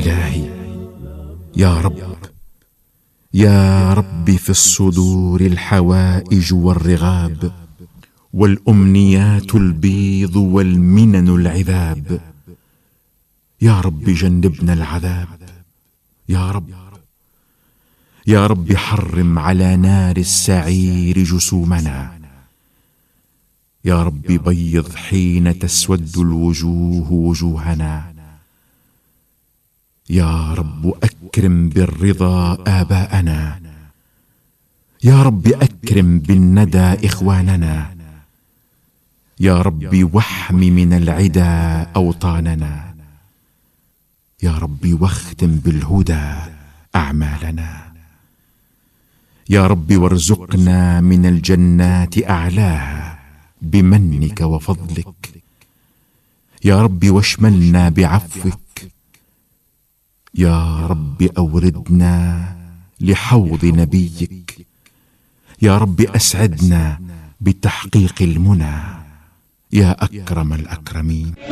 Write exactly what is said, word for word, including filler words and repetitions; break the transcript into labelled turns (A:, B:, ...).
A: إلهي يا رب، يا رب في الصدور الحوائج والرغاب، والأمنيات البيض والمنن العذاب. يا رب جنبنا العذاب، يا رب يا رب حرم على نار السعير جسومنا. يا رب بيض حين تسود الوجوه وجوهنا. يا رب أكرم بالرضا آباءنا. يا رب أكرم بالندى إخواننا. يا رب واحم من العدا أوطاننا. يا رب واختم بالهدى أعمالنا. يا رب وارزقنا من الجنات أعلاها بمنك وفضلك. يا رب واشملنا بعفوك. يا رب أوردنا لحوض نبيك. يا رب أسعدنا بتحقيق المنى يا أكرم الأكرمين.